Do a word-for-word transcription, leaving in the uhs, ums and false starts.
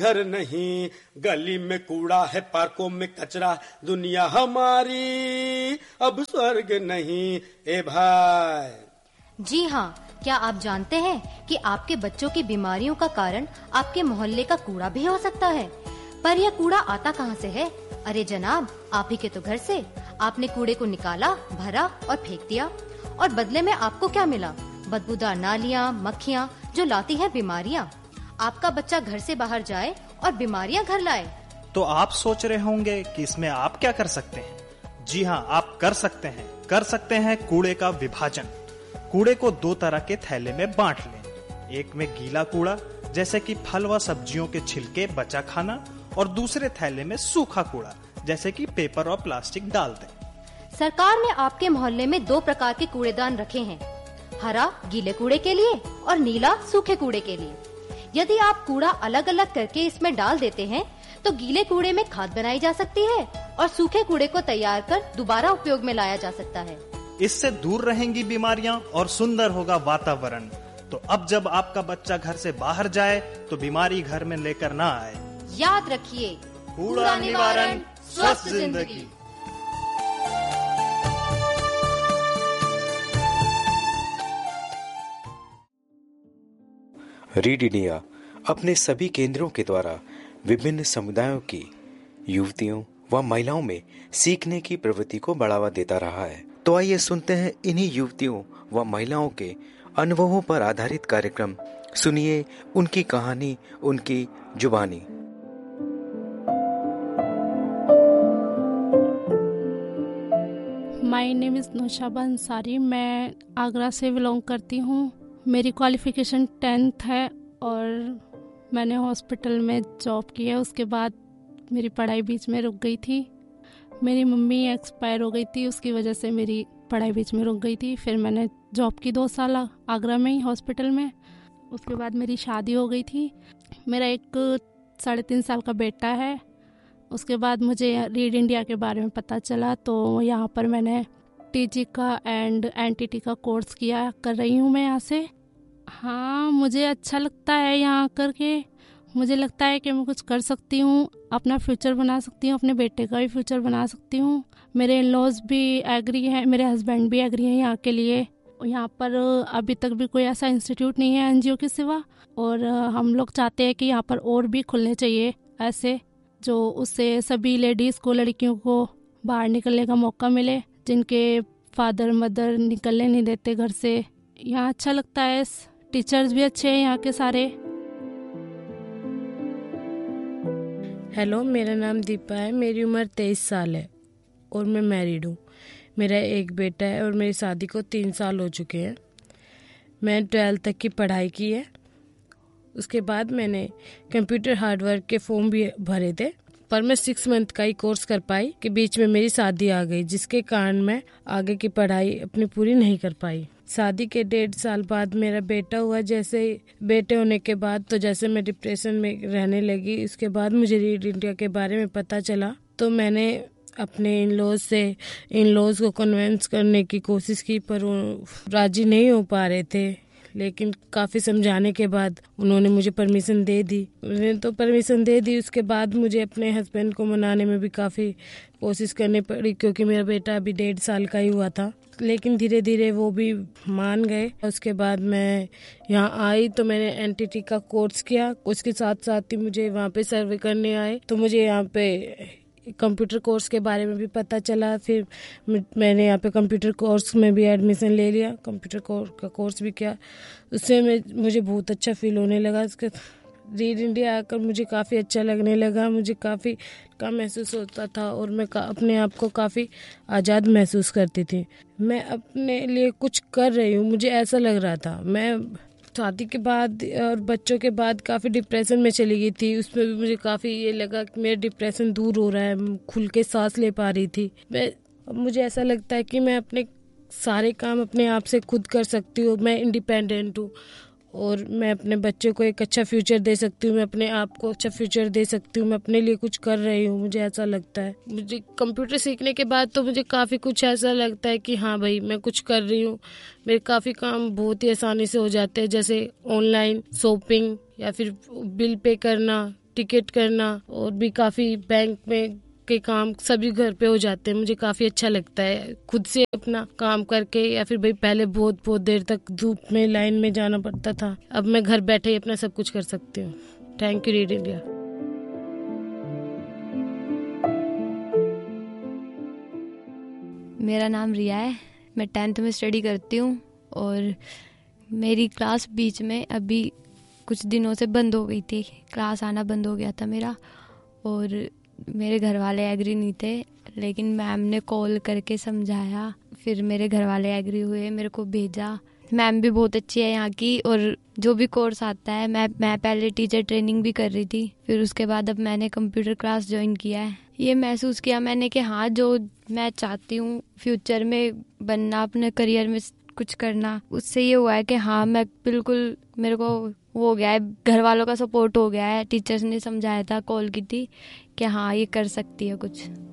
घर नहीं, गली में कूड़ा है, पार्कों में कचरा, दुनिया हमारी अब स्वर्ग नहीं। ए भाई। जी हाँ, क्या आप जानते हैं कि आपके बच्चों की बीमारियों का कारण आपके मोहल्ले का कूड़ा भी हो सकता है? पर यह कूड़ा आता कहाँ से है? अरे जनाब, आप ही के तो घर से। आपने कूड़े को निकाला, भरा और फेंक दिया, और बदले में आपको क्या मिला? बदबूदार नालियाँ, मक्खियाँ जो लाती है बीमारियाँ। आपका बच्चा घर से बाहर जाए और बीमारियाँ घर लाए। तो आप सोच रहे होंगे कि इसमें आप क्या कर सकते हैं? जी हाँ, आप कर सकते हैं कर सकते हैं कूड़े का विभाजन। कूड़े को दो तरह के थैले में बांट लें। एक में गीला कूड़ा, जैसे कि फल व सब्जियों के छिलके बचा खाना, और दूसरे थैले में सूखा कूड़ा, जैसे कि पेपर और प्लास्टिक डाल दें। सरकार ने आपके मोहल्ले में दो प्रकार के कूड़ेदान रखे हैं, हरा गीले कूड़े के लिए और नीला सूखे कूड़े के लिए। यदि आप कूड़ा अलग अलग करके इसमें डाल देते हैं तो गीले कूड़े में खाद बनाई जा सकती है और सूखे कूड़े को तैयार कर दोबारा उपयोग में लाया जा सकता है। इससे दूर रहेंगी बीमारियां और सुंदर होगा वातावरण। तो अब जब आपका बच्चा घर से बाहर जाए तो बीमारी घर में लेकर ना आए। याद रखिए, कूड़ा निवारण स्वस्थ जिंदगी। रीड इंडिया अपने सभी केंद्रों के द्वारा विभिन्न समुदायों की युवतियों व महिलाओं में सीखने की प्रवृत्ति को बढ़ावा देता रहा है। तो आइए सुनते हैं इन्हीं युवतियों व महिलाओं के अनुभवों पर आधारित कार्यक्रम। सुनिए उनकी कहानी, उनकी जुबानी। My name is Naushaba Ansari. मैं आगरा से बिलोंग करती हूँ। मेरी क्वालिफ़िकेशन टेंथ है और मैंने हॉस्पिटल में जॉब की है। उसके बाद मेरी पढ़ाई बीच में रुक गई थी। मेरी मम्मी एक्सपायर हो गई थी, उसकी वजह से मेरी पढ़ाई बीच में रुक गई थी। फिर मैंने जॉब की दो साल आगरा में ही हॉस्पिटल में। उसके बाद मेरी शादी हो गई थी। मेरा एक साढ़े तीन साल का बेटा है। उसके बाद मुझे रीड इंडिया के बारे में पता चला, तो यहाँ पर मैंने टीजी का एंड एनटीटी का कोर्स किया कर रही हूँ मैं यहाँ से। हाँ, मुझे अच्छा लगता है यहाँ करके। मुझे लगता है कि मैं कुछ कर सकती हूँ, अपना फ्यूचर बना सकती हूँ, अपने बेटे का भी फ्यूचर बना सकती हूँ। मेरे इन-लॉज भी एग्री हैं, मेरे हस्बैंड भी एग्री हैं यहाँ के लिए। यहाँ पर अभी तक भी कोई ऐसा इंस्टीट्यूट नहीं है एनजीओ के सिवा, और हम लोग चाहते हैं कि यहाँ पर और भी खुलने चाहिए ऐसे, जो उससे सभी लेडीज़ को, लड़कियों को बाहर निकलने का मौका मिले, जिनके फादर मदर निकलने नहीं देते घर से। यहाँ अच्छा लगता है, टीचर्स भी अच्छे हैं यहाँ के सारे। हेलो, मेरा नाम दीपा है। मेरी उम्र तेईस साल है और मैं मैरिड हूँ। मेरा एक बेटा है और मेरी शादी को तीन साल हो चुके हैं। मैं ट्वेल्थ तक की पढ़ाई की है। उसके बाद मैंने कंप्यूटर हार्डवेयर के फॉर्म भी भरे थे, पर मैं सिक्स मंथ का ही कोर्स कर पाई कि बीच में मेरी शादी आ गई, जिसके कारण मैं आगे की पढ़ाई अपनी पूरी नहीं कर पाई। शादी के डेढ़ साल बाद मेरा बेटा हुआ। जैसे बेटे होने के बाद तो जैसे मैं डिप्रेशन में रहने लगी। उसके बाद मुझे रीड इंडिया के बारे में पता चला, तो मैंने अपने इन लॉज से इन लॉज को कन्विंस करने की कोशिश की, पर वो राजी नहीं हो पा रहे थे। लेकिन काफ़ी समझाने के बाद उन्होंने मुझे परमिशन दे दी। उन्होंने तो परमिशन दे दी। उसके बाद मुझे अपने हस्बैंड को मनाने में भी काफ़ी कोशिश करनी पड़ी, क्योंकि मेरा बेटा अभी डेढ़ साल का ही हुआ था। लेकिन धीरे धीरे वो भी मान गए। उसके बाद मैं यहाँ आई तो मैंने एनटीटी का कोर्स किया। उसके साथ साथ ही मुझे वहाँ पे सर्वे करने आए, तो मुझे यहाँ पे कंप्यूटर कोर्स के बारे में भी पता चला। फिर मैंने यहाँ पे कंप्यूटर कोर्स में भी एडमिशन ले लिया, कंप्यूटर का कोर्स भी किया। उससे मैं मुझे बहुत अच्छा फील होने लगा। उसके रीड इंडिया आकर मुझे काफ़ी अच्छा लगने लगा। मुझे काफ़ी कम महसूस होता था और मैं अपने आप को काफ़ी आज़ाद महसूस करती थी। मैं अपने लिए कुछ कर रही हूँ, मुझे ऐसा लग रहा था। मैं शादी के बाद और बच्चों के बाद काफ़ी डिप्रेशन में चली गई थी। उसमें भी मुझे काफ़ी ये लगा कि मेरा डिप्रेशन दूर हो रहा है, खुल के सांस ले पा रही थी मैं। मुझे ऐसा लगता है कि मैं अपने सारे काम अपने आप से खुद कर सकती हूँ। मैं इंडिपेंडेंट हूँ और मैं अपने बच्चों को एक अच्छा फ्यूचर दे सकती हूँ। मैं अपने आप को अच्छा फ्यूचर दे सकती हूँ। मैं अपने लिए कुछ कर रही हूँ, मुझे ऐसा लगता है। मुझे कंप्यूटर सीखने के बाद तो मुझे काफ़ी कुछ ऐसा लगता है कि हाँ भाई, मैं कुछ कर रही हूँ। मेरे काफ़ी काम बहुत ही आसानी से हो जाते हैं, जैसे ऑनलाइन शॉपिंग या फिर बिल पे करना, टिकट करना और भी काफ़ी बैंक में के काम सभी घर पे हो जाते हैं। मुझे काफ़ी अच्छा लगता है खुद से अपना काम करके, या फिर भाई पहले बहुत बहुत देर तक धूप में लाइन में जाना पड़ता था, अब मैं घर बैठे ही अपना सब कुछ कर सकती हूँ। Thank you read India. मेरा नाम रिया है, मैं टेंथ में स्टडी करती हूँ और मेरी क्लास बीच में अभी कुछ दिनों से बंद हो गई थी, क्लास आना बंद हो गया था मेरा, और मेरे घर वाले एग्री नहीं थे, लेकिन मैम ने कॉल करके समझाया, फिर मेरे घर वाले एग्री हुए, मेरे को भेजा। मैम भी बहुत अच्छी है यहाँ की, और जो भी कोर्स आता है, मैं मैं पहले टीचर ट्रेनिंग भी कर रही थी, फिर उसके बाद अब मैंने कंप्यूटर क्लास ज्वाइन किया है। ये महसूस किया मैंने कि हाँ, जो मैं चाहती हूँ फ्यूचर में बनना, अपने करियर में कुछ करना, उससे ये हुआ है कि हाँ, मैं बिल्कुल, मेरे को वो हो गया है, घर वालों का सपोर्ट हो गया है, टीचर्स ने समझाया था, कॉल की थी कि हाँ, ये कर सकती है कुछ।